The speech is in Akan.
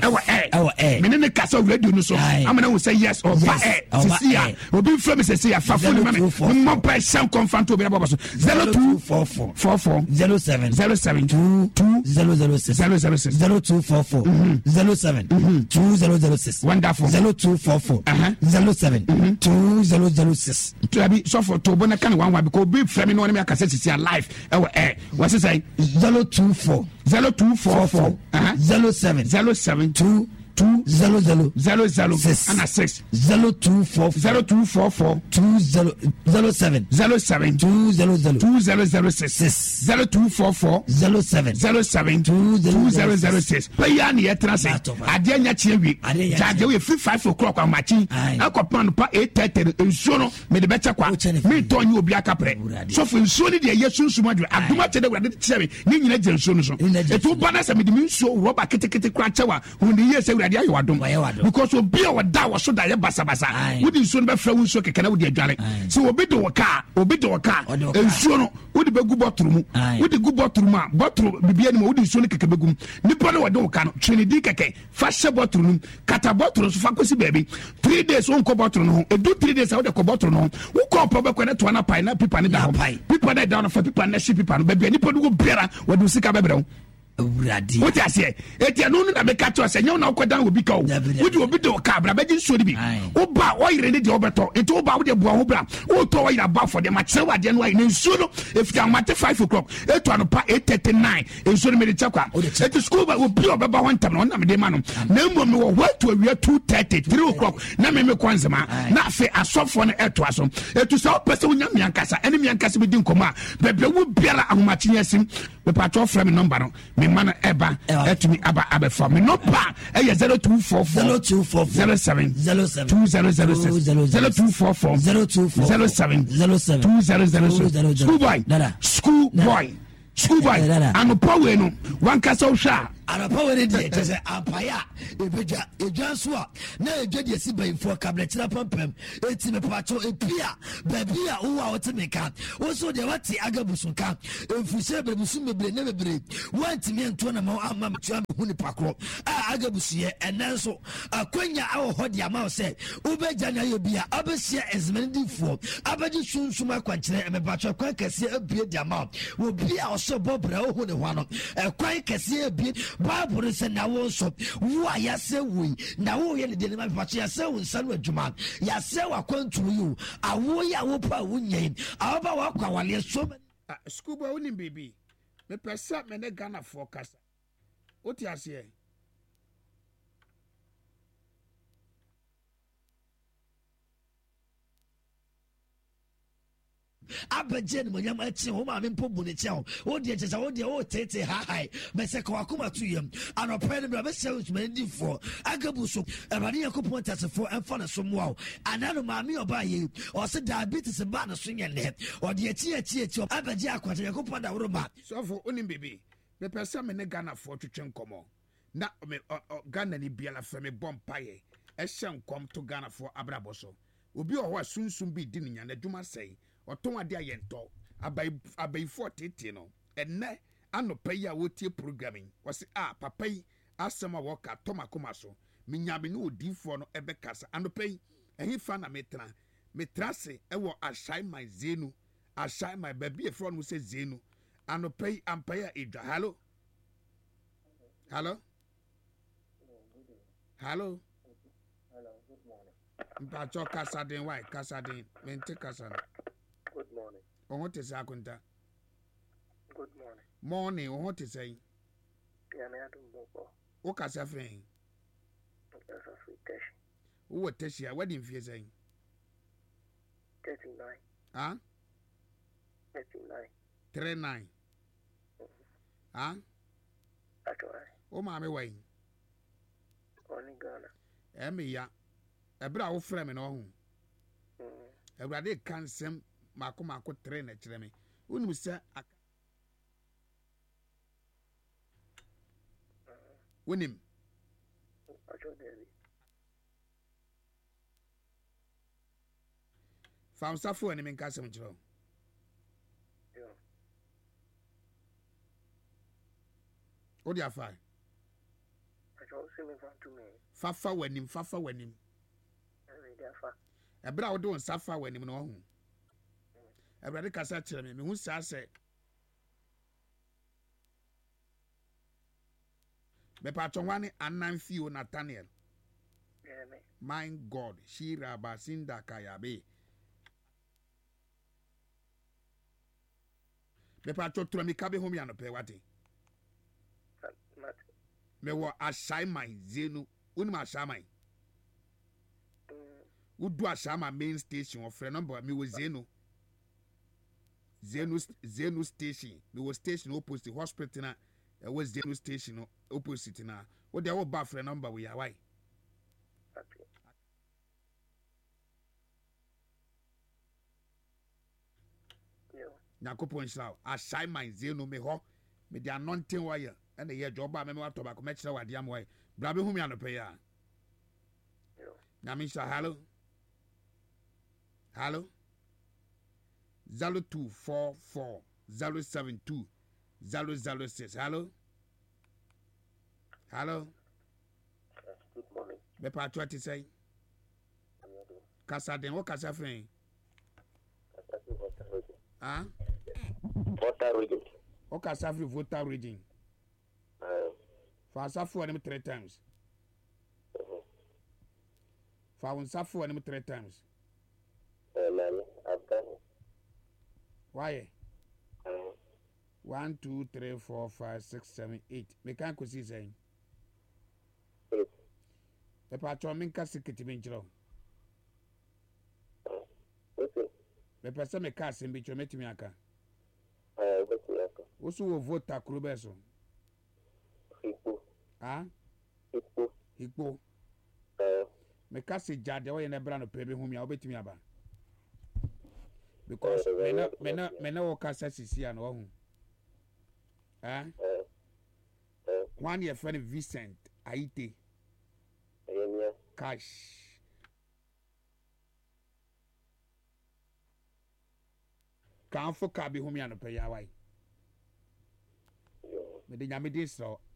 me ne kasa radio no so amana wo say yes or ba sisia obi from me say fa phone me mo pa sham confront obi na so 0244 07 2006 0244 07 2006 wonderful 0244 07 2006 to be so for to bona kan wan because obi from me no me akasa sisia live what say 0244 07 200 and a 6 0244 2007 2006 0244 07 2006 paya ne yetrase ade anya chiewi jaje we free 5 o'clock on machi akopan pa 8:30 ensuo no me de becha kwa me tonye obi akapre so for ensuo ne de yesunsu madu aduma chede wade chebe ni nyina je ensuo no so etu bana se me de ensuo roba ketekete kwa chewa hundi ye se wade ayo wadom because obi o da wo so da ye basabasa wodi ensuo no be fra ensuo keke na wodi adware so obi de waka ensuo no wodi begu botru mu wodi gu botru mu botru bibia ni mo wodi ensuo no keke begum nipa no wade waka no trinity keke fa she botru no kata botru so fa kosi baby 3 days on ko botru no edu 3 days awde ko botru no wo ko po be ko na to na pai na pipa ne da ho pipa na da no fa pipa na shi pipa no baby nipa no go biara wade usika bebrɛ uradi what you say etia no na me catch us enyo na okodan obi ka wodi obi de ka bra be jinso di bi oba oyire ne de obeto enti oba wo de boa ho bra o to oyira ba for de ma chewa de no ayi ne nsuo no if you mate 5 o'clock eto ano pa 8:39 ensuo me de chakwa eti school ba obi obeba ho ntam no na me de ma no na mmo me wo to awia 2:30 3 o'clock na me kwanzema na afi asofo no eto aso etu sa opese wonya miankasa ene miankasa be di nkoma bebe wo biara ahomachi yasim me patro frame number no me man eba etumi aba from me no pa 0244 07 0244 07 schoolboy and power no one castle sha ana power de je ampaya ebeja ejanso na ejade si bayinfo kabletira pampam eti me pacho epia babia wo a wotemeka wo so de wati agabusunka enfuse bebusun mebre na mebre wanti me nto na ma amma mtua me huni pakro a agabusuye enenso akwanya awo hodi ama se ubeja na yobia abesia ezmenidifo abaji sunsuma kwankire me pacho kwan kase abie di ama wo bia oso bobra wo huni hwano kwan kase abie Bible say na wo so wo ayase wo na wo ye ne de ma pacho yase wo nsanu adwuma yase wa kwantu yu awo ya wo pa wo nyen awba wa kwa wale so school boy woni baby me pesa me ne Ghana forecast oti ase abaje no nyam achi ho ma me mpobu ne chao wo de chesa wo de wo tete ha me se ko akoma tu yam anope ne bra be se usman difo agabu so ebade yakopon tasefo emfa na so mo anano ma me oba ye o se diabetes ba na so nyene o de achi abaje akwata yakopon da woro ma so for onim bebe me pesa me ne Ghana for twetwe nkomo na me Ghana ni biala fa me bompaye e hye nkom to Ghana for abrabo so obi o ho asunsum bi di nya na dwuma sei oton ade ayento abai 40 no enne anopa yi a wotie programming wose papa yi asema woka tomakoma so minyabe no odifo no ebekasa anopa yi ehi fa na metra se ewo ashai my zenu ashai my baby e from say zenu anopa yi ampaya edwa hello good morning mpacho kasadin why kasadin mente kasana. Good morning. What is akunta? Good morning. Morning, what is saying? Yeah, I don't know. What can I say? What is your wedding fee saying? 39. Huh? 39. 39. Huh? That's right. Oh, mammy, way. Only Ghana. Emmy, a brow frame and all. A brother can't send Mako train at me. When we say, win him. Found Safu and him in Casamento. What do you find? Pacho, see me from to me. Fafa w'anim fafa w'anim. Every day, fa. Ebra wo de wo nsa fa w'anim no ho. Ebra de kasa kyerɛ me hu saa sɛ me pacho wane Ananfio Nathaniel. Yeah, me. My God, Shira Basinda Kayabe. Me pacho tromi kabe home ya no pe wate. Mat. Me wo Ashaiman Zenu. Unim Ashaiman. Udu Ashaiman main station of friend number me was Zenu. Zenu station. Me was station opposite the hospital na. It was Zenu station opposite na. What they ba friend number we are why? Okay. Yo. Nyakopon Shao. Ashaiman Zenu me ho. Me the anointing wire. And the year job, I remember tobacco match now at the way. Brabby whom you on the pay. Yo. Namisha, hello. Hello. 0244 072 006. Hello. Hello. Good morning. Me pa what you say? Kasa den what kasa friend? Ah? Water reading. What kasa free voter reading? For Safu and 3 times. For Safu and 3 times. I've done it. Why? 1, 2, 3, 4, 5, 6, 7, 8. Me can't go see saying. The patron minka secret benchro. The person me cast in between metimiaka. Also will vote a crubeso. Ah? Hikpo. Me kasi jade wa yena bra no pebe hu mi a obetimi aba. Because me na wo kasa sisi an wo hu. Ah? One year friend Vincent Aite. Cash. Kan fo ka bi hu mi an pe ya wai. Me de nyame din so